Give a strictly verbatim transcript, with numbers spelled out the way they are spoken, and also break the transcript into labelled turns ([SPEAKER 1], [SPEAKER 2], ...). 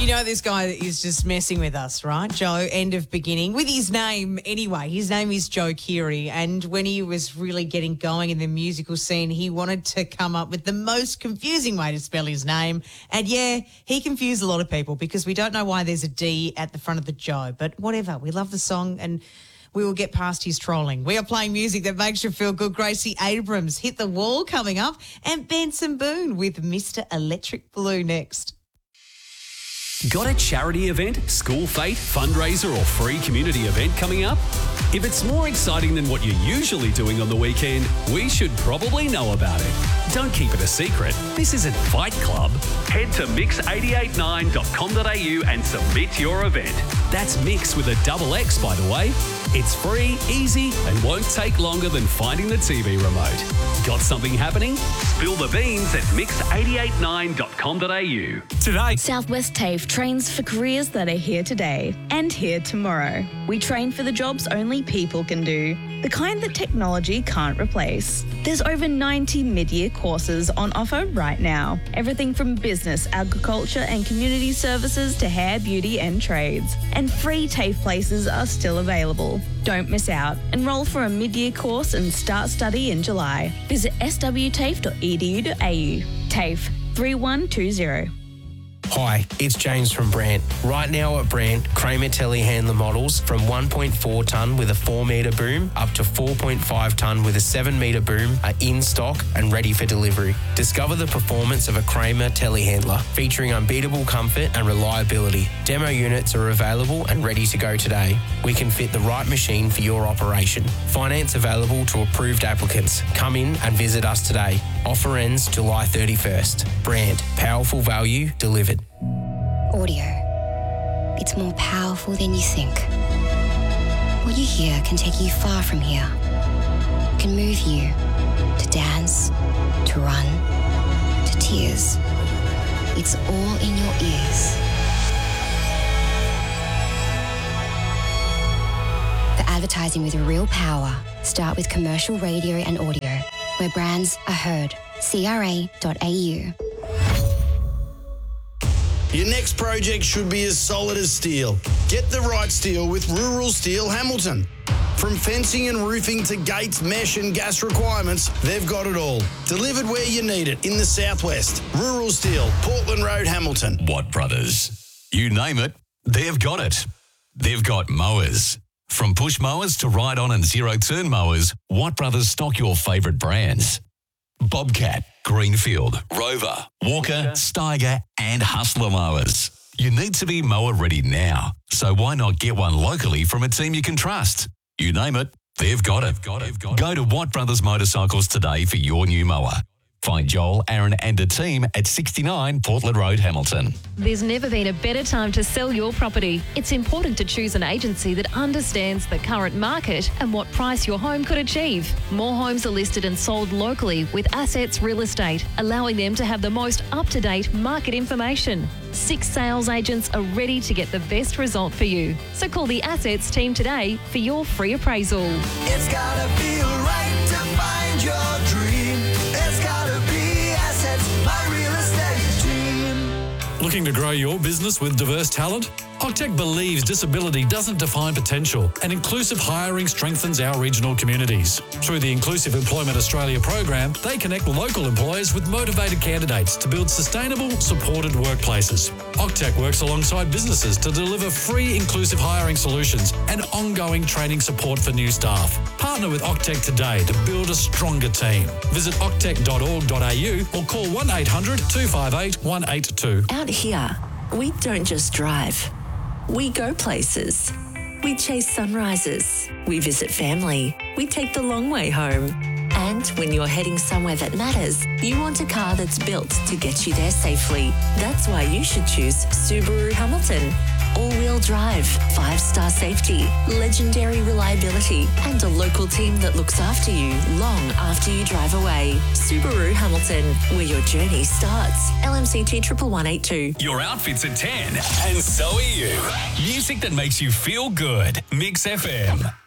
[SPEAKER 1] You know this guy that is just messing with us, right? Joe, end of beginning. With his name, anyway. His name is Joe Keery. And when he was really getting going in the musical scene, he wanted to come up with the most confusing way to spell his name. And, yeah, he confused a lot of people because we don't know why there's a D at the front of the Joe. But whatever. We love the song and we will get past his trolling. We are playing music that makes you feel good. Gracie Abrams, Hit the Wall coming up. And Benson Boone with Mister Electric Blue next.
[SPEAKER 2] Got a charity event, school fete, fundraiser or free community event coming up? If it's more exciting than what you're usually doing on the weekend, we should probably know about it. Don't keep it a secret. This isn't Fight Club. Head to mix eight eight nine dot com dot a u and submit your event. That's Mix with a double X, by the way. It's free, easy, and won't take longer than finding the T V remote. Got something happening? Spill the beans at mix eight eight nine dot com dot a u. Today,
[SPEAKER 3] Southwest TAFE trains for careers that are here today and here tomorrow. We train for the jobs only people can do, the kind that technology can't replace. There's over ninety mid-year courses on offer right now. Everything from business, agriculture and community services to hair, beauty and trades. And free TAFE places are still available. Don't miss out. Enrol for a mid-year course and start study in July. Visit s w tafe dot e d u dot a u. TAFE three one two zero.
[SPEAKER 4] Hi, it's James from Brandt. Right now at Brandt, Kramer telehandler models from one point four tonne with a four metre boom up to four point five tonne with a seven metre boom are in stock and ready for delivery. Discover the performance of a Kramer telehandler featuring unbeatable comfort and reliability. Demo units are available and ready to go today. We can fit the right machine for your operation. Finance available to approved applicants. Come in and visit us today. Offer ends July thirty-first. Brandt, powerful value delivered.
[SPEAKER 5] Audio. It's more powerful than you think. What you hear can take you far from here. It can move you to dance, to run, to tears. It's all in your ears. For advertising with real power, start with commercial radio and audio, where brands are heard. C R A dot A U.
[SPEAKER 6] Your next project should be as solid as steel. Get the right steel with Rural Steel Hamilton. From fencing and roofing to gates, mesh and gas requirements, they've got it all. Delivered where you need it in the southwest. Rural Steel, Portland Road, Hamilton.
[SPEAKER 7] Watt Brothers. You name it, they've got it. They've got mowers. From push mowers to ride-on and zero-turn mowers, Watt Brothers stock your favourite brands. Bobcat, Greenfield, Rover, Walker, Steiger and Hustler mowers. You need to be mower ready now, so why not get one locally from a team you can trust? You name it, they've got it. Go to Watt Brothers Motorcycles today for your new mower. Find Joel, Aaron and the team at sixty-nine Portland Road, Hamilton.
[SPEAKER 8] There's never been a better time to sell your property. It's important to choose an agency that understands the current market and what price your home could achieve. More homes are listed and sold locally with Assets Real Estate, allowing them to have the most up-to-date market information. Six sales agents are ready to get the best result for you. So call the Assets team today for your free appraisal.
[SPEAKER 9] It's gotta feel right to find your dream. It's gotta be Assets, my real estate team.
[SPEAKER 10] Looking to grow your business with diverse talent? Octec believes disability doesn't define potential, and inclusive hiring strengthens our regional communities. Through the Inclusive Employment Australia program, they connect local employers with motivated candidates to build sustainable, supported workplaces. Octec works alongside businesses to deliver free inclusive hiring solutions and ongoing training support for new staff. Partner with Octec today to build a stronger team. Visit octec dot org dot a u or call one eight hundred two five eight one eight two.
[SPEAKER 11] Out here, we don't just drive. We go places. We chase sunrises. We visit family. We take the long way home. And when you're heading somewhere that matters, you want a car that's built to get you there safely. That's why you should choose Subaru Hamilton. All-wheel drive, five-star safety, legendary reliability, and a local team that looks after you long after you drive away. Subaru Hamilton, where your journey starts. L M C T one one one eight two.
[SPEAKER 2] Your outfit's a ten, and so are you. Music that makes you feel good. Mix F M.